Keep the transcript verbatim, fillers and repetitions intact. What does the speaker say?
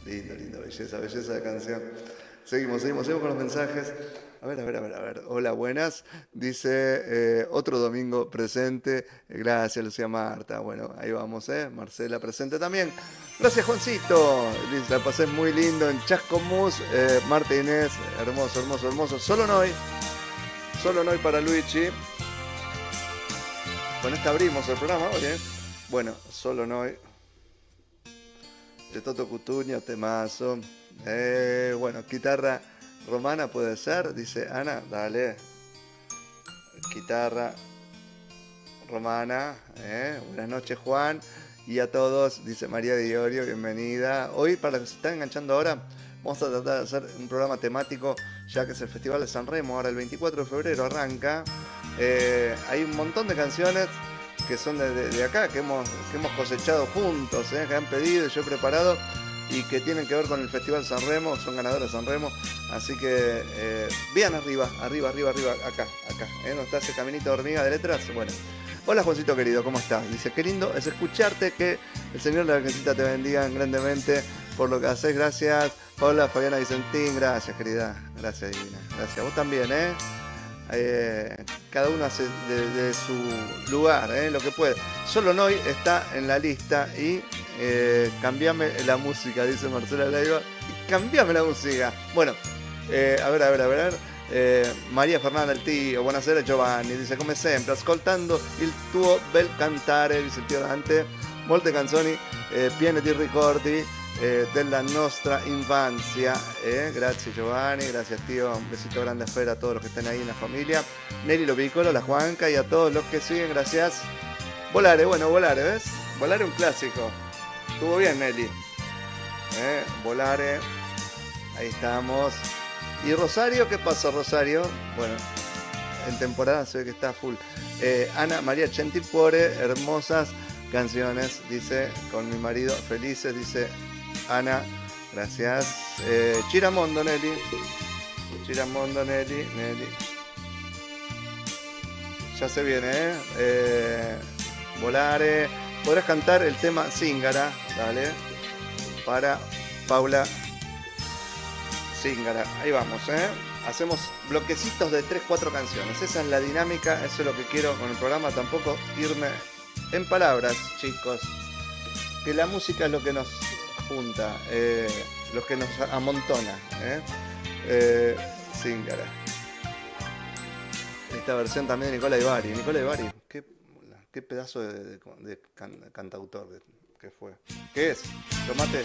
Lindo, lindo, belleza, belleza de canción. Seguimos, seguimos, seguimos con los mensajes. A ver, a ver, a ver, a ver. Hola, buenas. Dice, eh, otro domingo presente. Gracias, Lucía Marta. Bueno, ahí vamos, ¿eh? Marcela presente también. Gracias, Juancito. Dice, la pasé muy lindo en Chascomús. Eh, Marta Inés, hermoso, hermoso, hermoso. Solo no hoy. Solo no hoy para Luigi. Con esta abrimos el programa hoy, ¿eh? Bueno, solo no hoy. De Toto Cutuño, temazo. Eh, bueno, guitarra romana puede ser, dice Ana, dale. Guitarra romana. Eh. Buenas noches, Juan. Y a todos, dice María Diorio, bienvenida. Hoy, para los que se están enganchando ahora, vamos a tratar de hacer un programa temático, ya que es el Festival de San Remo. Ahora el veinticuatro de febrero arranca. Eh, hay un montón de canciones que son de, de, de acá, que hemos, que hemos cosechado juntos, eh, que han pedido y yo he preparado, y que tienen que ver con el Festival San Remo, son ganadores de San Remo, así que eh, vean arriba, arriba, arriba, arriba, acá, acá, ¿eh? ¿No está ese caminito de hormiga de letras? Bueno. Hola, Juancito querido, ¿cómo estás? Dice, qué lindo es escucharte, que el Señor de la Virgencita te bendiga grandemente por lo que haces, gracias. Hola, Fabiana Vicentín, gracias, querida, gracias, divina, gracias. Vos también, ¿eh? Eh, cada uno hace de, de su lugar, eh, lo que puede. Solo Noy está en la lista y eh, cambiame la música, dice Marcela Leiva. Y cambiame la música. Bueno, eh, a ver, a ver, a ver. Eh, María Fernanda, il tío, buonasera Giovanni, dice come sempre, ascoltando il tuo bel cantare, dice il tío Dante, molte canzoni eh, piene di ricordi eh, della nostra infancia. Eh. Gracias Giovanni, gracias tío, un besito grande afuera a todos los que estén ahí en la familia. Nelly Lopicolo, la Juanca y a todos los que siguen, gracias. Volare, bueno, Volare, ¿ves? Volare un clásico. Estuvo bien Nelly. Eh, Volare, ahí estamos. ¿Y Rosario? ¿Qué pasó Rosario? Bueno, en temporada se ve que está full. Eh, Ana María Centipuore, hermosas canciones, dice, con mi marido, felices, dice Ana, gracias. Eh, Chiramondo, Nelly. Chiramondo, Nelly, Nelly. Ya se viene, ¿eh? eh Volare. Podrás cantar el tema Zingara, dale, para Paula Zingara. Ahí vamos, ¿eh? Hacemos bloquecitos de tres cuatro canciones. Esa es la dinámica, eso es lo que quiero con el programa. Tampoco irme en palabras, chicos. Que la música es lo que nos junta, eh, lo que nos amontona, ¿eh? Eh, Zingara. Esta versión también de Nicola Ibarri. Nicola Ibarri, qué, qué pedazo de, de, de can, cantautor de, que fue. ¿Qué es? Tomate.